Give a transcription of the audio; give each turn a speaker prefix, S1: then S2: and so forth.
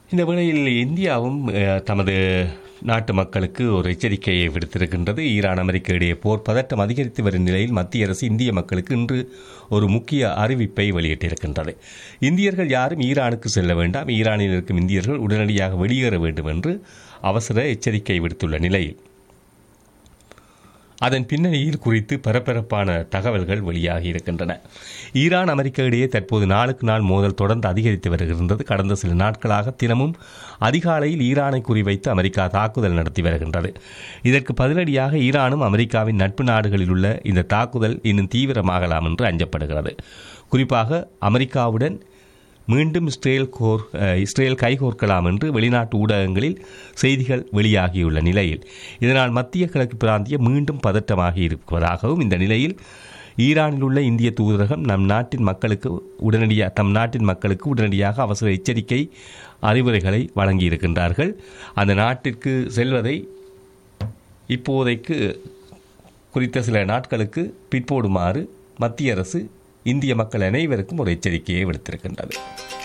S1: இந்த வேளையில் இந்தியாவும் தமது நாட்டு மக்களுக்கு ஒரு எச்சரிக்கையை விடுத்திருக்கின்றது. ஈரான் அமெரிக்க இடையே போர் பதட்டம் அதிகரித்து வரும் நிலையில் மத்திய அரசு இந்திய மக்களுக்கு இன்று ஒரு முக்கிய அறிவிப்பை வெளியிட்டிருக்கின்றது. இந்தியர்கள் யாரும் ஈரானுக்கு செல்ல வேண்டாம், ஈரானில் இருக்கும் இந்தியர்கள் உடனடியாக வெளியேற வேண்டும் என்று அவசர எச்சரிக்கை விடுத்துள்ள நிலையில் அதன் பின்னணியில் குறித்து பரபரப்பான தகவல்கள் வெளியாகி இருக்கின்றன. ஈரான் அமெரிக்க இடையே தற்போது நாளுக்கு நாள் மோதல் தொடர்ந்து அதிகரித்து வருகின்றது. கடந்த சில நாட்களாக தினமும் அதிகாலையில் ஈரானை குறிவைத்து அமெரிக்கா தாக்குதல் நடத்தி வருகின்றது. இதற்கு பதிலடியாக ஈரானும் அமெரிக்காவின் நட்பு நாடுகளில் உள்ள இந்த தாக்குதல் இன்னும் தீவிரமாகலாம் என்று அஞ்சப்படுகிறது. குறிப்பாக அமெரிக்காவுடன் மீண்டும் இஸ்ரேல் கைகோர்க்கலாம் என்று வெளிநாட்டு ஊடகங்களில் செய்திகள் வெளியாகியுள்ள நிலையில் இதனால் மத்திய கிழக்கு பிராந்தியம் மீண்டும் பதட்டமாகி இருப்பதாகவும், இந்த நிலையில் ஈரானில் உள்ள இந்திய தூதரகம் தம் நாட்டின் மக்களுக்கு உடனடியாக அவசர எச்சரிக்கை அறிவுரைகளை வழங்கியிருக்கின்றார்கள். அந்த நாட்டிற்கு செல்வதை இப்போதைக்கு குறித்த சில நாட்களுக்கு பிற்போடுமாறு மத்திய அரசு இந்திய மக்கள் அனைவருக்கும் ஒரு எச்சரிக்கையை விடுத்திருக்கின்றது.